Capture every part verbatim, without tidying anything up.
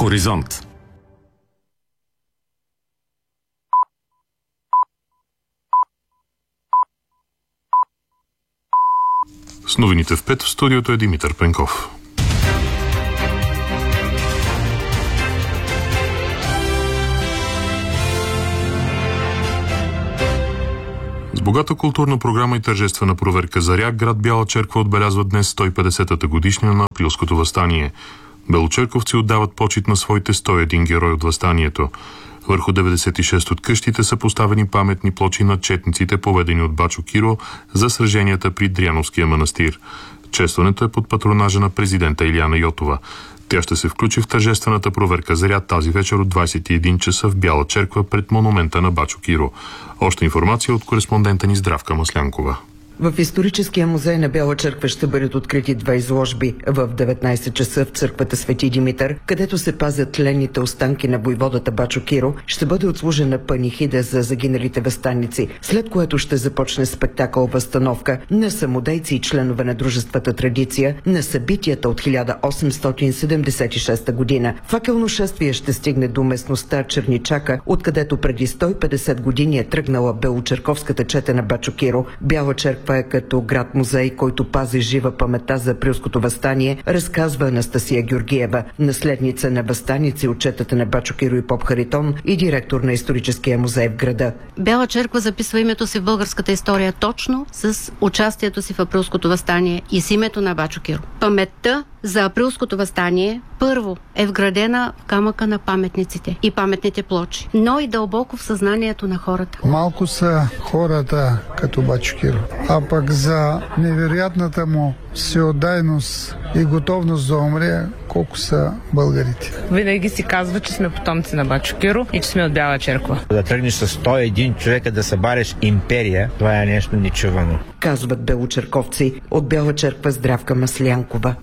Хоризонт. С новините в пет в студиото е Димитър Пенков. С богата културна програма и тържествена проверка Заря, град Бяла Черква отбелязва днес сто и петдесетата годишнина на Априлското въстание. Белочерковци отдават почит на своите сто и един герои от въстанието. Върху деветдесет и шест от къщите са поставени паметни плочи на четниците, поведени от Бачо Киро за сраженията при Дряновския манастир. Честването е под патронажа на президента Илияна Йотова. Тя ще се включи в тържествената проверка Заря тази вечер от двадесет и един часа в Бяла Черква пред монумента на Бачо Киро. Още информация от кореспондента ни Здравка Маслянкова. В историческия музей на Бяла Черква ще бъдат открити две изложби. В деветнадесет часа в църквата Свети Димитър, където се пазят тленните останки на войводата Бачо Киро, ще бъде отслужена панихида за загиналите въстаници, след което ще започне спектакъл възстановка на самодейци и членове на дружествата Традиция на събитията от хиляда осемстотин седемдесет и шеста година. Факелно шествие ще стигне до местността Черничака, откъдето преди сто и петдесет години е тръгнала белочерковската чета на Бачо Киро. Бяла Черква е като град-музей, който пази жива паметта за Априлското въстание, разказва Анастасия Георгиева, наследница на въстаници от четата на Бачо Киро и Поп Харитон и директор на историческия музей в града. Бяла Черква записва името си в българската история точно с участието си в Априлското въстание и с името на Бачо Киро. Паметта за Априлското въстание първо е вградена в камъка на паметниците и паметните плочи, но и дълбоко в съзнанието на хората. Малко са хората като Бачо Киро, а пък за невероятната му всеотдайност и готовност да умре, колко са българите. Винаги си казва, че сме потомци на Бачо Киро и че сме от Бяла Черква. Да тръгнеш с сто и един човека да събареш империя, това е нещо нечувано. Казват белочерковци. От Бяла Черква Здравка Маслянкова.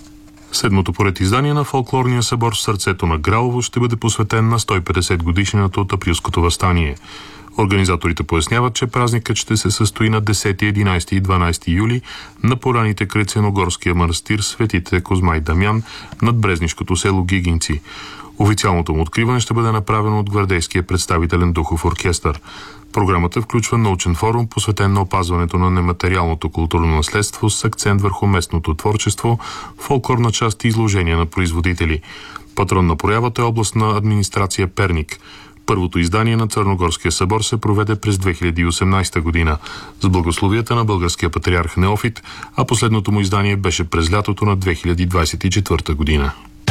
Седмото поред издание на фолклорния събор в сърцето на Гралово ще бъде посветен на сто и петдесет годишнината от Априлското въстание. Организаторите поясняват, че празникът ще се състои на десети, единадесети и дванадесети юли на пораните край Ценогорския манастир Светите Козма и Дамян над Брезнишкото село Гигинци. Официалното му откриване ще бъде направено от Гвардейския представителен духов оркестър. Програмата включва научен форум, посветен на опазването на нематериалното културно наследство с акцент върху местното творчество, фолклорна част и изложения на производители. Патрон на проявата е областна администрация Перник. Първото издание на Църногорския събор се проведе през две хиляди и осемнадесета година с благословията на българския патриарх Неофит, а последното му издание беше през лятото на две хиляди двадесет и четвърта година.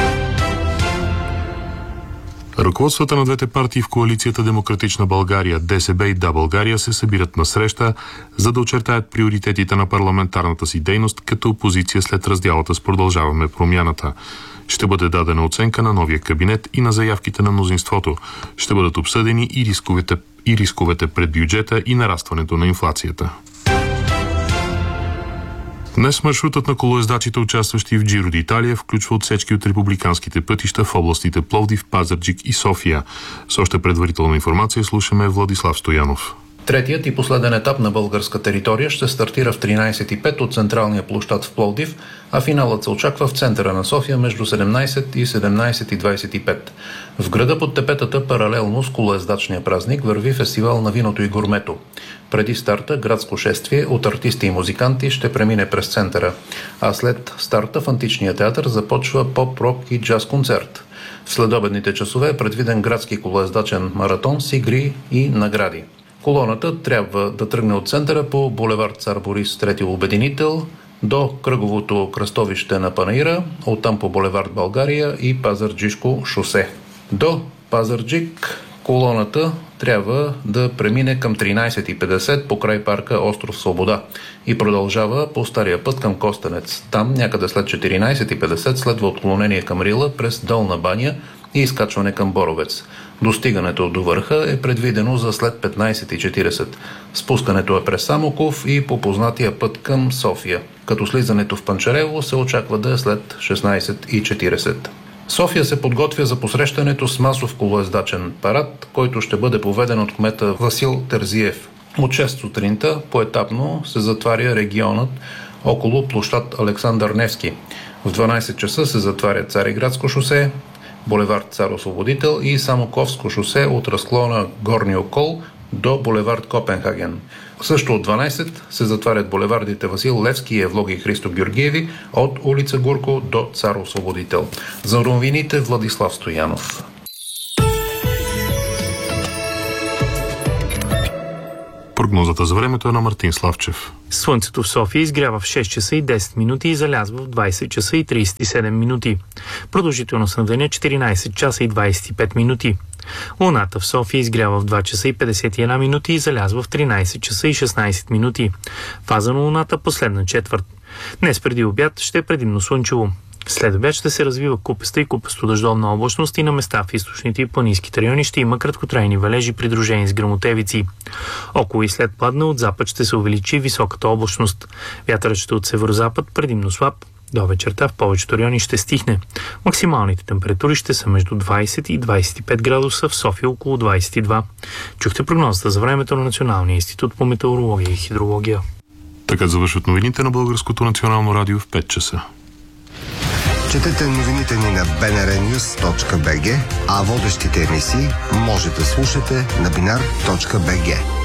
Ръководствата на двете партии в коалицията Демократична България, ДСБ и Да, България се събират на среща, за да очертаят приоритетите на парламентарната си дейност като опозиция след раздялата с Продължаваме промяната. Ще бъде дадена оценка на новия кабинет и на заявките на мнозинството. Ще бъдат обсъдени и рисковете, и рисковете пред бюджета и нарастването на инфлацията. Днес маршрутът на колоездачите, участващи в Джиро д'Италия, включва отсечки от републиканските пътища в областите Пловдив, Пазарджик и София. С още предварителна информация слушаме Владислав Стоянов. Третият и последен етап на българска територия ще стартира в тринадесет и пет от централния площад в Пловдив, а финалът се очаква в центъра на София между седемнадесет и седемнадесет и двадесет и пет. В града под тепетата, паралелно с колоездачния празник, върви фестивал на виното и гурмето. Преди старта градско шествие от артисти и музиканти ще премине през центъра, а след старта в Античния театър започва поп-рок и джаз концерт. В следобедните часове е предвиден градски колоездачен маратон с игри и награди. Колоната трябва да тръгне от центъра по булевард Цар Борис трети обединител до кръговото кръстовище на Панаира, оттам по булевард България и Пазарджишко шосе. До Пазарджик колоната трябва да премине към тринадесет и петдесет по край парка Остров Свобода и продължава по стария път към Костенец. Там някъде след четиринадесет и петдесет следва отклонение към Рила през Долна баня и изкачване към Боровец. Достигането до върха е предвидено за след петнадесет и четиридесет. Спускането е през Самоков и по познатия път към София, като слизането в Панчарево се очаква да е след шестнадесет и четиридесет. София се подготвя за посрещането с масов колоездачен парад, който ще бъде поведен от кмета Васил Терзиев. От шест сутринта поетапно се затваря регионът около площад Александър Невски. В дванадесет часа се затваря Цариградско шосе, булевард Цар Освободител и Самоковско шосе от разклона Горни Окол до булевард Копенхаген. Също от дванайсет се затварят булевардите Васил Левски, Евлоги и Христо Георгиеви от улица Гурко до Цар Освободител. За новините Владислав Стоянов. Прогнозата за времето е на Мартин Славчев. Слънцето в София изгрява в шест часа и десет минути и залязва в двайсет часа и трийсет и седем минути. Продължителност на деня четиринайсет часа и двайсет и пет минути. Луната в София изгрява в два часа и петдесет и една минути и залязва в тринайсет часа и шестнайсет минути. Фаза на Луната последна четвърт. Днес преди обяд ще е предимно слънчево. След обяд ще се развива купеста и купесто-дъждовна облачност и на места в източните и планинските райони ще има краткотрайни валежи, придружени с гръмотевици. Около и след пладне от запад ще се увеличи високата облачност. Вятърът ще от северозапад, предимно слаб. До вечерта в повечето райони ще стихне. Максималните температури ще са между двайсет и двайсет и пет градуса, в София около двайсет и два. Чухте прогнозата за времето на Националния институт по метеорология и хидрология. Така завършват новините на Българското национално радио в пет часа. Четете новините ни на би ен ар нюс точка би джи, а водещите емисии може да слушате на бинар точка би джи.